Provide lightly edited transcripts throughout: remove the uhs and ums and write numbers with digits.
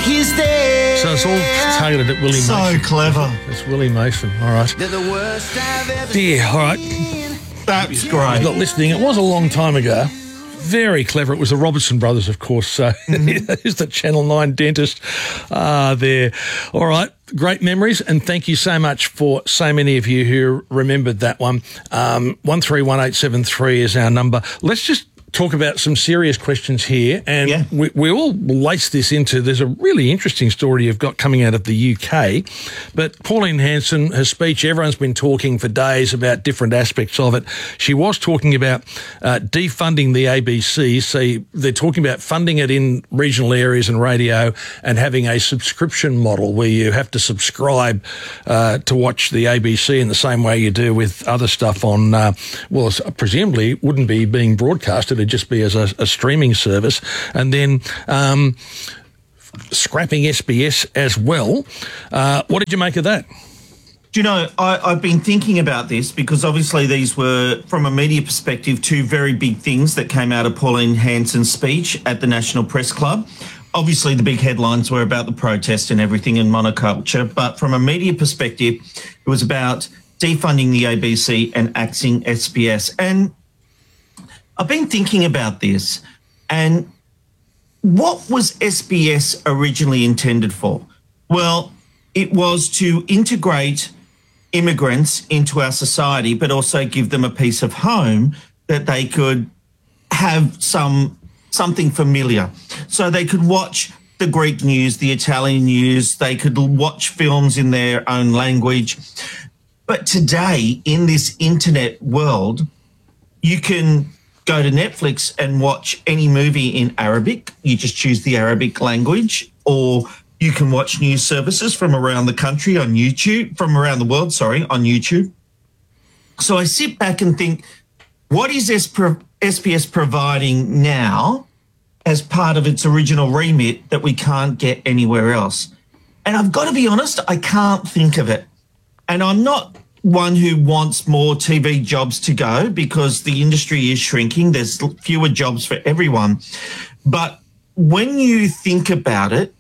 he's there. So it's all targeted at Willie Mason. So clever. It's Willie Mason. All right. They're the worst I've ever Yeah, all right. seen. That's I great. was not listening. It was a long time ago. Very clever. It was the Robertson brothers, of course. So who's the Channel 9 dentist there. All right. Great memories. And thank you so much for so many of you who remembered that one. 131873 is our number. Let's just talk about some serious questions here, and we all lace this into, there's a really interesting story you've got coming out of the UK, but Pauline Hanson, her speech, everyone's been talking for days about different aspects of it. She was talking about defunding the ABC, so they're talking about funding it in regional areas and radio and having a subscription model where you have to subscribe to watch the ABC in the same way you do with other stuff on, presumably it wouldn't be being broadcasted, it'd just be as a streaming service, and then scrapping SBS as well. What did you make of that? Do you know, I've been thinking about this because obviously these were, from a media perspective, two very big things that came out of Pauline Hanson's speech at the National Press Club. Obviously, the big headlines were about the protest and everything in monoculture, but from a media perspective, it was about defunding the ABC and axing SBS. And I've been thinking about this, and what was SBS originally intended for? Well, it was to integrate immigrants into our society, but also give them a piece of home that they could have something familiar. So they could watch the Greek news, the Italian news, they could watch films in their own language. But today, in this internet world, you can go to Netflix and watch any movie in Arabic. You just choose the Arabic language, or you can watch news services from around the country on YouTube, from around the world, on YouTube. So I sit back and think, what is SBS providing now as part of its original remit that we can't get anywhere else? And I've got to be honest, I can't think of it. And I'm not one who wants more TV jobs to go because the industry is shrinking. There's fewer jobs for everyone. But when you think about it,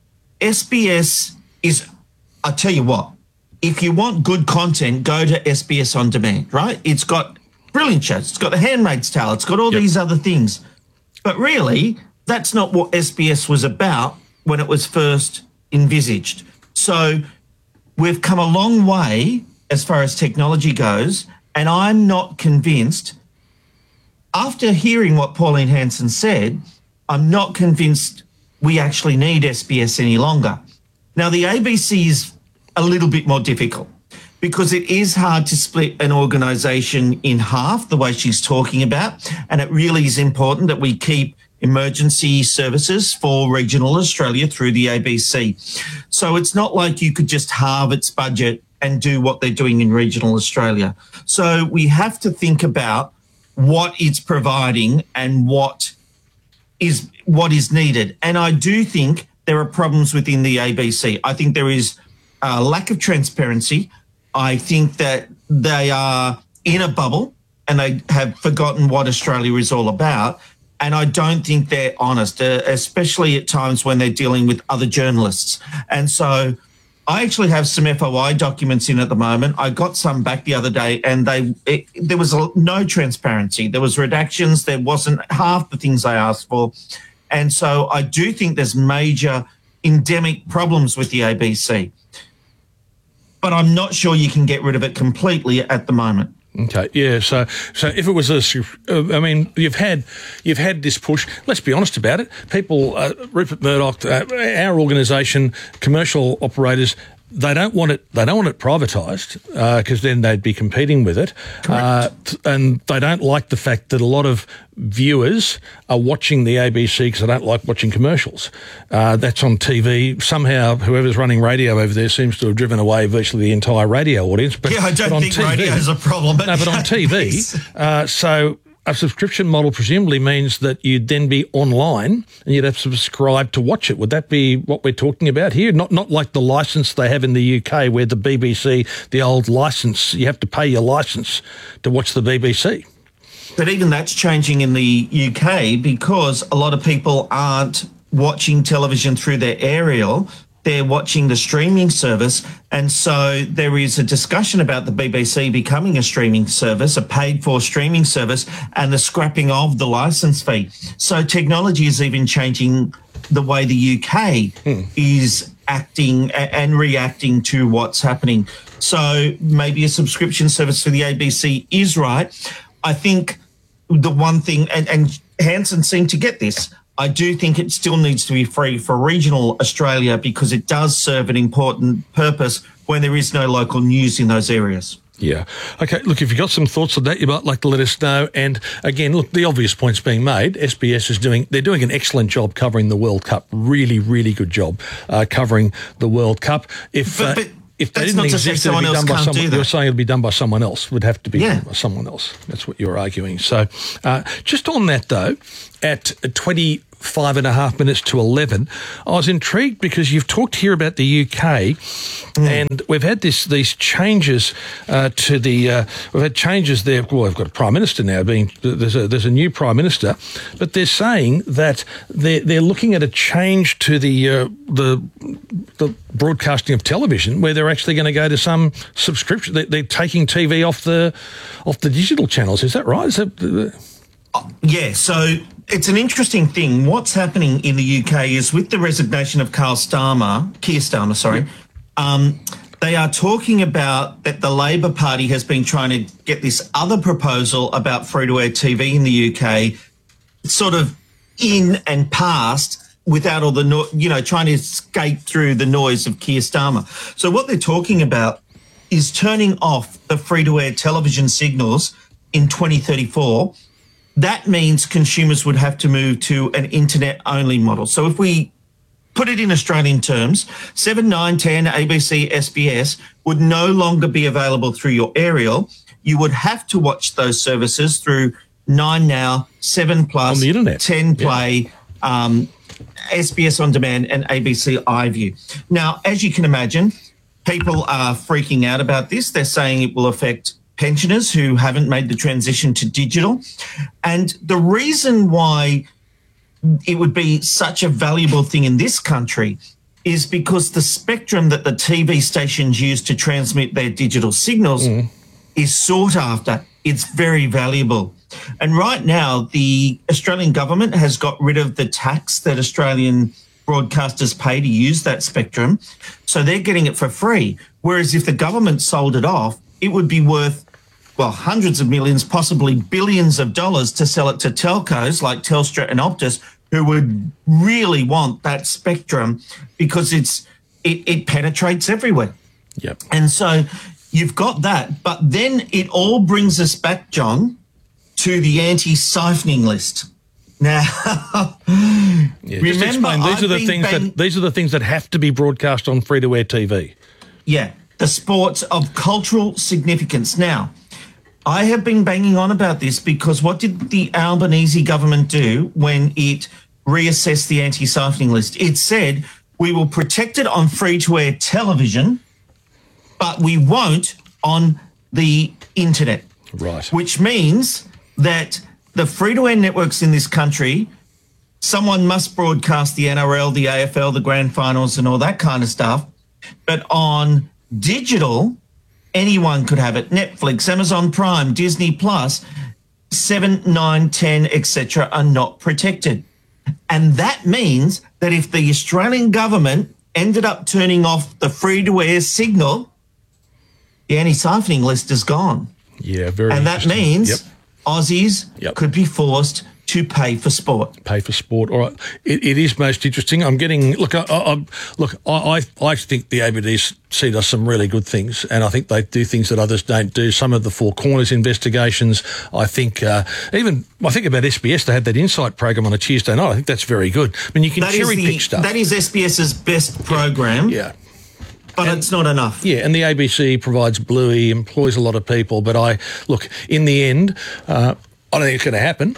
SBS is, I tell you what, if you want good content, go to SBS On Demand, right? It's got brilliant shows. It's got The Handmaid's Tale. It's got all these other things. But really, that's not what SBS was about when it was first envisaged. So we've come a long way as far as technology goes, and I'm not convinced, after hearing what Pauline Hanson said, I'm not convinced we actually need SBS any longer. Now, the ABC is a little bit more difficult because it is hard to split an organisation in half the way she's talking about, and it really is important that we keep emergency services for regional Australia through the ABC. So it's not like you could just halve its budget and do what they're doing in regional Australia. So we have to think about what it's providing and what is needed. And I do think there are problems within the ABC. I think there is a lack of transparency. I think that they are in a bubble and they have forgotten what Australia is all about. And I don't think they're honest, especially at times when they're dealing with other journalists. And so I actually have some FOI documents in at the moment. I got some back the other day, and there was no transparency. There was redactions. There wasn't half the things I asked for. And so I do think there's major endemic problems with the ABC. But I'm not sure you can get rid of it completely at the moment. Okay, yeah. So if it was you've had this push. Let's be honest about it. People, Rupert Murdoch, our organisation, commercial operators, they don't want it. They don't want it privatised because then they'd be competing with it. And they don't like the fact that a lot of viewers are watching the ABC because they don't like watching commercials. That's on TV. Somehow, whoever's running radio over there seems to have driven away virtually the entire radio audience. But, I don't think radio is a problem. But on TV, so a subscription model presumably means that you'd then be online and you'd have to subscribe to watch it. Would that be what we're talking about here? Not like the licence they have in the UK where the BBC, the old licence, you have to pay your licence to watch the BBC. But even that's changing in the UK because a lot of people aren't watching television through their aerial. They're watching the streaming service. And so there is a discussion about the BBC becoming a streaming service, a paid-for streaming service, and the scrapping of the licence fee. So technology is even changing the way the UK is acting and reacting to what's happening. So maybe a subscription service for the ABC is right. I think the one thing, and Hansen seemed to get this, I do think it still needs to be free for regional Australia because it does serve an important purpose when there is no local news in those areas. Yeah. Okay, look, if you've got some thoughts on that, you might like to let us know. And again, look, the obvious point's being made. SBS they're doing an excellent job covering the World Cup. Really, really good job covering the World Cup. If they didn't exist, it'd be done by someone. You're saying it'd be done by someone else. Would have to be done by someone else. That's what you're arguing. So, just on that though, at 25.5 minutes to 11, I was intrigued because you've talked here about the UK, and we've had these changes to the. We've had changes there. Well, we've got a prime minister now. There's a new prime minister, but they're saying that they're looking at a change to the broadcasting of television, where they're actually going to go to some subscription. They're taking TV off the digital channels. Is that right? Yeah, so it's an interesting thing. What's happening in the UK is with the resignation of Keir Starmer, they are talking about that the Labor Party has been trying to get this other proposal about free-to-air TV in the UK sort of in and passed without all the, trying to escape through the noise of Keir Starmer. So what they're talking about is turning off the free-to-air television signals in 2034. That means consumers would have to move to an internet-only model. So if we put it in Australian terms, 7, 9, 10, ABC, SBS would no longer be available through your aerial. You would have to watch those services through 9 Now, 7 Plus, on the internet, 10 Play, SBS On Demand, and ABC iView. Now, as you can imagine, people are freaking out about this. They're saying it will affect pensioners who haven't made the transition to digital. And the reason why it would be such a valuable thing in this country is because the spectrum that the TV stations use to transmit their digital signals is sought after. It's very valuable. And right now, the Australian government has got rid of the tax that Australian broadcasters pay to use that spectrum. So they're getting it for free. Whereas if the government sold it off, it would be worth, well, hundreds of millions, possibly billions of dollars to sell it to telcos like Telstra and Optus, who would really want that spectrum because it penetrates everywhere. Yep. And so you've got that. But then it all brings us back, John, to the anti-siphoning list. Now, remember, these are the things that have to be broadcast on free-to-air TV. Yeah. The sports of cultural significance. Now, I have been banging on about this because what did the Albanese government do when it reassessed the anti-siphoning list? It said, we will protect it on free-to-air television, but we won't on the internet. Right. Which means that the free-to-air networks in this country, someone must broadcast the NRL, the AFL, the grand finals and all that kind of stuff, but on digital, anyone could have it. Netflix, Amazon Prime, Disney Plus, 7, 9, 10, etc. are not protected. And that means that if the Australian government ended up turning off the free-to-air signal, the anti-siphoning list is gone. Yeah, very And that means Aussies could be forced to pay for sport. Pay for sport. All right. It is most interesting. I'm getting... Look, I think the ABC does some really good things, and I think they do things that others don't do. Some of the Four Corners investigations, I think about SBS, they had that Insight program on a Tuesday night. I think that's very good. I mean, you can cherry-pick stuff. That is SBS's best program. Yeah. But it's not enough. Yeah, and the ABC provides Bluey, employs a lot of people. But in the end, I don't think it's going to happen.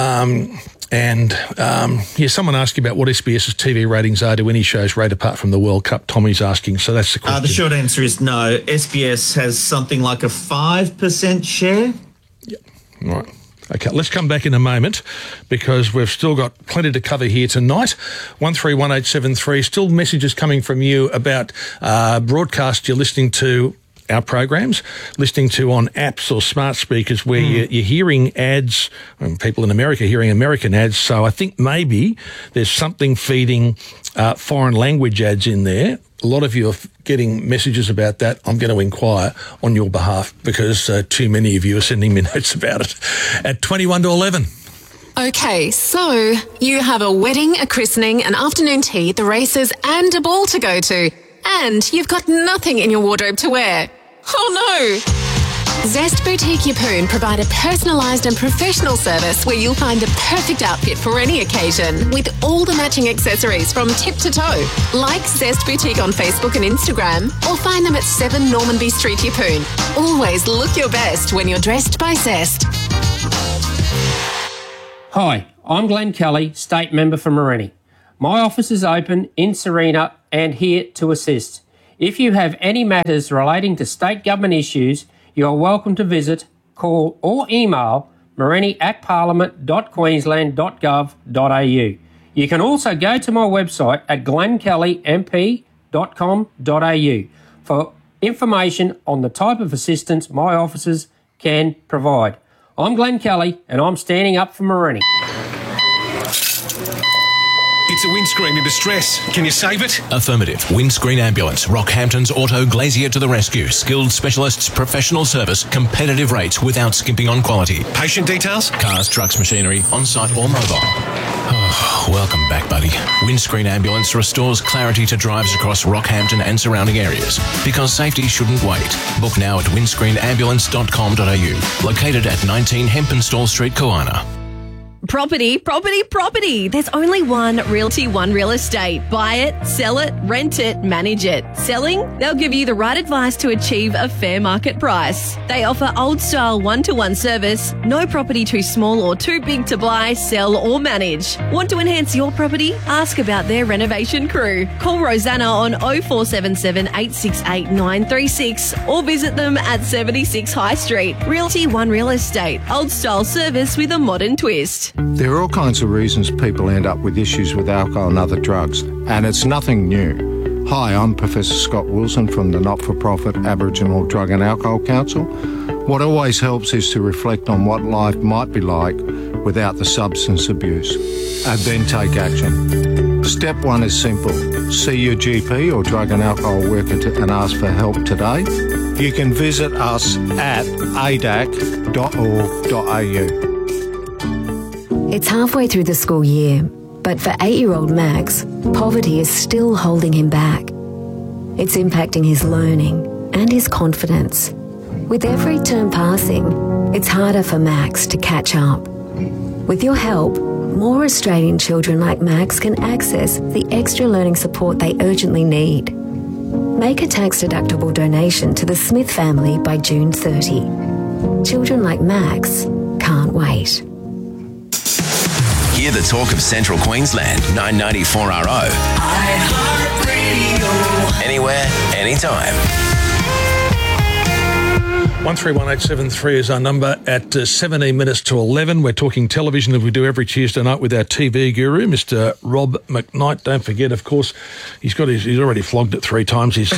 Someone asked you about what SBS's TV ratings are. Do any shows rate apart from the World Cup? Tommy's asking. So that's the question. The short answer is no. SBS has something like a 5% share. Yeah, right. Okay, let's come back in a moment because we've still got plenty to cover here tonight. 131873, still messages coming from you about broadcasts you're listening to, our programs, listening to on apps or smart speakers where you're hearing ads, and people in America hearing American ads. So I think maybe there's something feeding foreign language ads in there. A lot of you are getting messages about that. I'm going to inquire on your behalf because too many of you are sending me notes about it at 21 to 11. Okay, so you have a wedding, a christening, an afternoon tea, the races and a ball to go to. And you've got nothing in your wardrobe to wear. Oh no! Zest Boutique Yeppoon provide a personalised and professional service where you'll find the perfect outfit for any occasion with all the matching accessories from tip to toe. Like Zest Boutique on Facebook and Instagram or find them at 7 Normanby Street, Yeppoon. Always look your best when you're dressed by Zest. Hi, I'm Glenn Kelly, State Member for Morenni. My office is open in Serena and here to assist. If you have any matters relating to state government issues, you are welcome to visit, call or email morenni@parliament.queensland.gov.au. You can also go to my website at glennkellymp.com.au for information on the type of assistance my officers can provide. I'm Glenn Kelly and I'm standing up for Morenni. It's a windscreen in distress. Can you save it? Affirmative. Windscreen Ambulance. Rockhampton's Auto Glazier to the rescue. Skilled specialists, professional service, competitive rates without skimping on quality. Patient details? Cars, trucks, machinery, on-site or mobile. Oh, welcome back, buddy. Windscreen Ambulance restores clarity to drives across Rockhampton and surrounding areas. Because safety shouldn't wait. Book now at windscreenambulance.com.au. Located at 19 Hempenstall Street, Koana. Property. There's only one Realty One Real Estate. Buy it, sell it, rent it, manage it. Selling? They'll give you the right advice to achieve a fair market price. They offer old-style one-to-one service. No property too small or too big to buy, sell or manage. Want to enhance your property? Ask about their renovation crew. Call Rosanna on 0477 868 936 or visit them at 76 High Street. Realty One Real Estate. Old-style service with a modern twist. There are all kinds of reasons people end up with issues with alcohol and other drugs, and it's nothing new. Hi, I'm Professor Scott Wilson from the not-for-profit Aboriginal Drug and Alcohol Council. What always helps is to reflect on what life might be like without the substance abuse, and then take action. Step one is simple. See your GP or drug and alcohol worker and ask for help today. You can visit us at adac.org.au. It's halfway through the school year, but for 8-year-old Max, poverty is still holding him back. It's impacting his learning and his confidence. With every term passing, it's harder for Max to catch up. With your help, more Australian children like Max can access the extra learning support they urgently need. Make a tax-deductible donation to the Smith family by June 30. Children like Max can't wait. Hear the talk of Central Queensland, 994RO. iHeartRadio. Anywhere, anytime. 131873 is our number at 17 minutes to 11. We're talking television as we do every Tuesday night with our TV guru, Mr. Rob McKnight. Don't forget, of course, he's already flogged it 3 times. His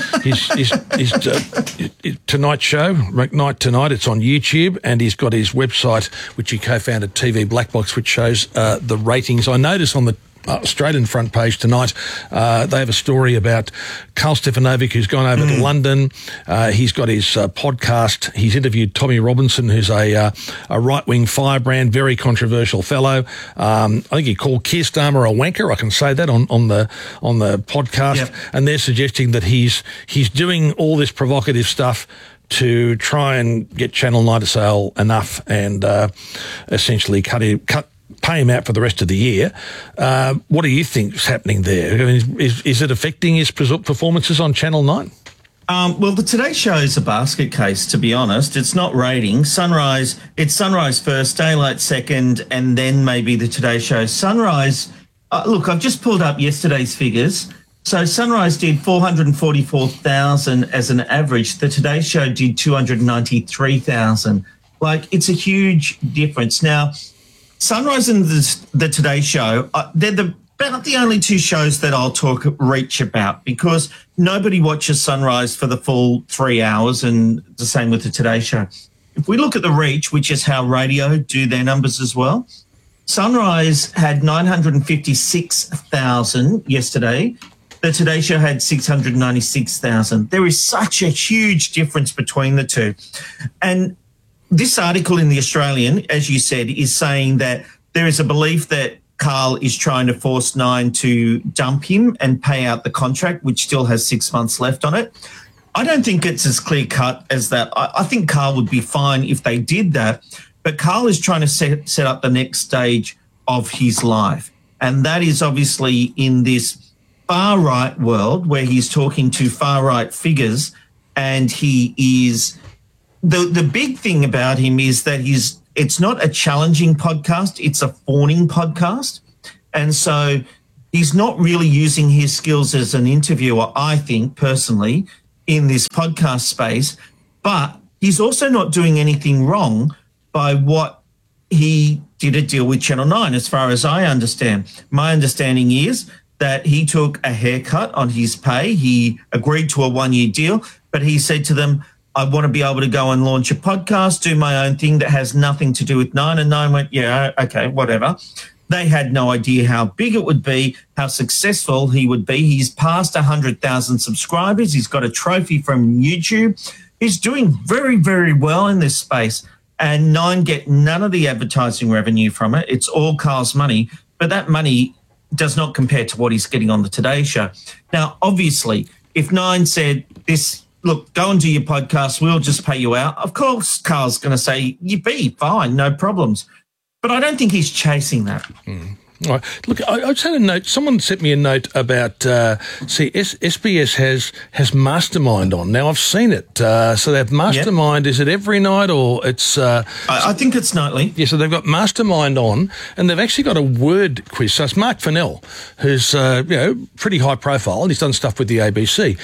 Tonight Show, McKnight Tonight. It's on YouTube, and he's got his website, which he co-founded, TV Black Box, which shows the ratings. I noticed on the Australian front page tonight, they have a story about Carl Stefanovic, who's gone over to London. He's got his podcast. He's interviewed Tommy Robinson, who's a right-wing firebrand, very controversial fellow. I think he called Keir Starmer a wanker. I can say that on the podcast. Yep. And they're suggesting that he's doing all this provocative stuff to try and get Channel 9 to say enough and essentially pay him out for the rest of the year. What do you think is happening there? I mean, is it affecting his performances on Channel 9? Well, the Today Show is a basket case, to be honest. It's not ratings. It's Sunrise first, Daylight second, and then maybe the Today Show. Sunrise, look, I've just pulled up yesterday's figures. So Sunrise did 444,000 as an average. The Today Show did 293,000. Like, it's a huge difference. Now, Sunrise and the Today Show, they're about the only two shows that I'll talk reach about, because nobody watches Sunrise for the full 3 hours, and the same with the Today Show. If we look at the reach, which is how radio do their numbers as well, Sunrise had 956,000 yesterday. The Today Show had 696,000. There is such a huge difference between the two. And this article in The Australian, as you said, is saying that there is a belief that Carl is trying to force Nine to dump him and pay out the contract, which still has 6 months left on it. I don't think it's as clear cut as that. I think Carl would be fine if they did that, but Carl is trying to set up the next stage of his life. And that is obviously in this far-right world where he's talking to far-right figures, and he is... The big thing about him is that it's not a challenging podcast, it's a fawning podcast. And so he's not really using his skills as an interviewer, I think, personally, in this podcast space. But he's also not doing anything wrong by what he did a deal with Channel 9, as far as I understand. My understanding is that he took a haircut on his pay. He agreed to a 1-year deal, but he said to them, I want to be able to go and launch a podcast, do my own thing that has nothing to do with Nine. And Nine went, yeah, okay, whatever. They had no idea how big it would be, how successful he would be. He's past 100,000 subscribers. He's got a trophy from YouTube. He's doing very, very well in this space. And Nine get none of the advertising revenue from it. It's all Carl's money. But that money does not compare to what he's getting on the Today Show. Now, obviously, if Nine said this, look, go and do your podcast, we'll just pay you out, of course Carl's going to say, you be fine, no problems. But I don't think he's chasing that. All right. Look, I just had a note. Someone sent me a note about, SBS has Mastermind on. Now, I've seen it. So they have Mastermind. Yep. Is it every night or it's... I think it's nightly. Yeah, so they've got Mastermind on, and they've actually got a word quiz. So it's Mark Fennell, who's, pretty high profile, and he's done stuff with the ABC.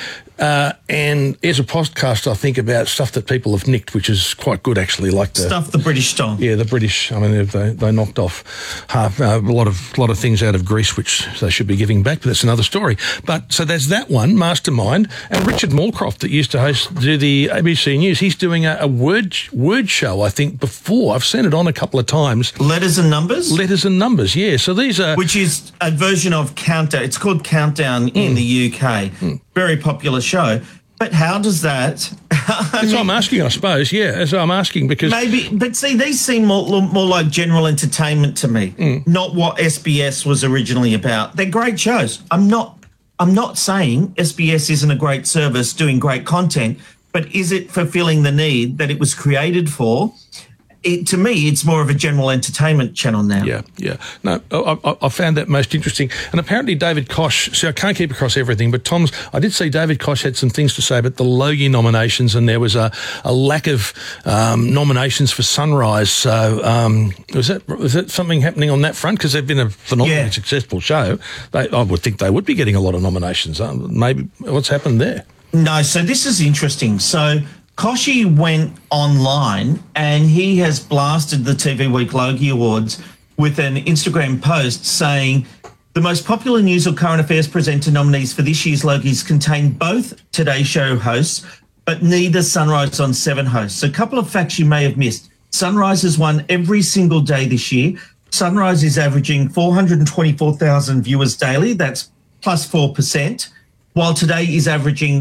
And there's a podcast, I think, about stuff that people have nicked, which is quite good, actually. Like stuff the British stole. Yeah, the British. I mean, they knocked off a lot of things out of Greece, which they should be giving back, but that's another story. But so there's that one, Mastermind, and Richard Moorcroft that used to do the ABC News. He's doing a word show, I think, before. I've seen it on a couple of times. Letters and Numbers? Letters and Numbers, yeah. So these are... Which is a version of Countdown. It's called Countdown in the UK. Very popular show. But how does that... That's what I'm asking, I suppose, yeah. That's what I'm asking, because... Maybe, but see, these seem more like general entertainment to me, not what SBS was originally about. They're great shows. I'm not saying SBS isn't a great service doing great content, but is it fulfilling the need that it was created for? To me, it's more of a general entertainment channel now. Yeah. No, I found that most interesting. And apparently David Koch, see, I can't keep across everything, but I did see David Koch had some things to say about the Logie nominations, and there was a lack of nominations for Sunrise. So was that something happening on that front? Because they've been a phenomenally successful show. I would think they would be getting a lot of nominations. Maybe what's happened there? No, so this is interesting. So Kochie went online and he has blasted the TV Week Logie Awards with an Instagram post saying the most popular news or current affairs presenter nominees for this year's Logies contain both Today Show hosts, but neither Sunrise on 7 hosts. A couple of facts you may have missed. Sunrise has won every single day this year. Sunrise is averaging 424,000 viewers daily. That's plus 4%, while Today is averaging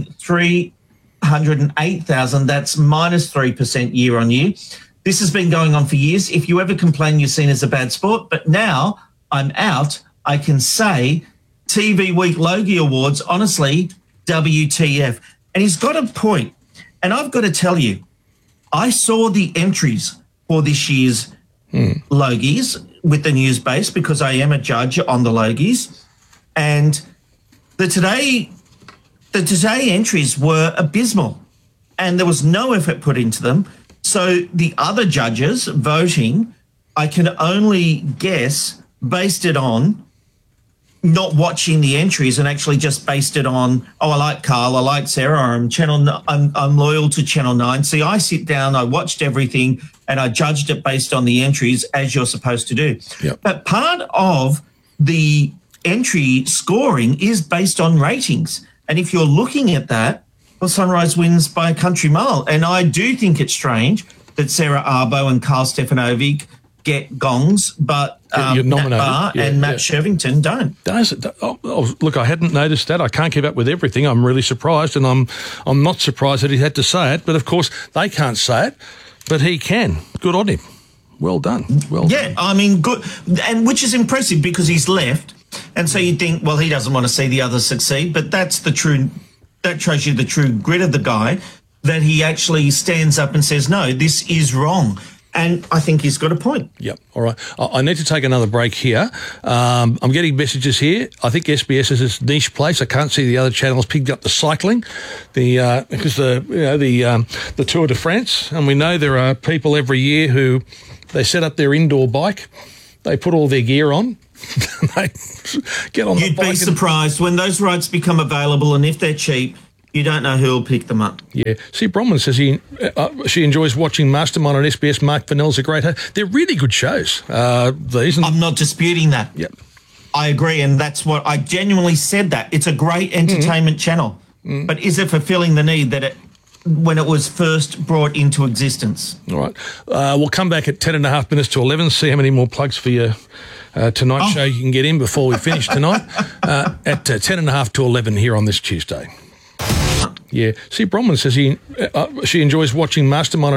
308,000, that's minus 3% year on year. This has been going on for years. If you ever complain, you're seen as a bad sport. But now I'm out. I can say TV Week Logie Awards, honestly, WTF. And he's got a point. And I've got to tell you, I saw the entries for this year's Logies with the news base because I am a judge on the Logies. And the Today entries were abysmal and there was no effort put into them. So the other judges voting, I can only guess, based it on not watching the entries and actually just based it on, oh, I like Carl, I like Sarah, I'm loyal to Channel 9. See, I sit down, I watched everything, and I judged it based on the entries as you're supposed to do. Yep. But part of the entry scoring is based on ratings. And if you're looking at that, well, Sunrise wins by a country mile. And I do think it's strange that Sarah Arbo and Carl Stefanovic get gongs, but Nat Barr and Matt Shirvington don't. Look, I hadn't noticed that. I can't keep up with everything. I'm really surprised, and I'm not surprised that he had to say it. But, of course, they can't say it, but he can. Good on him. Well done. Well done. I mean, good. And which is impressive because he's left. And so you think, well, he doesn't want to see the others succeed, but that shows you the true grit of the guy, that he actually stands up and says, no, this is wrong. And I think he's got a point. Yep. All right. I need to take another break here. I'm getting messages here. I think SBS is its niche place. I can't see the other channels picked up the cycling, because the Tour de France, and we know there are people every year who they set up their indoor bike, they put all their gear on, they get on the bike. You'd be surprised when those rides become available, and if they're cheap, you don't know who'll pick them up. Yeah. See, Bronwyn says she enjoys watching Mastermind on SBS. Mark Fennell's a great host. They're really good shows, these. I'm not disputing that. Yep. I agree, and that's what I genuinely said that. It's a great entertainment channel. But is it fulfilling the need that when it was first brought into existence? All right. We'll come back at 10 and a half minutes to 11, see how many more plugs for your tonight's show you can get in before we finish tonight at 10 and a half to 11 here on this Tuesday. Yeah. See, Bronwyn says she enjoys watching Mastermind